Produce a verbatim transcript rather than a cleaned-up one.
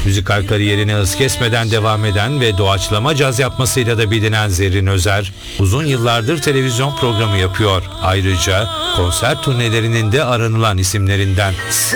Müzikal kariyerine hız kesmeden devam eden ve doğaçlama caz yapmasıyla da bilinen Zerrin Özer, uzun yıllardır televizyon programı yapıyor. Ayrıca konser turnelerinin de aranılan isimlerinden.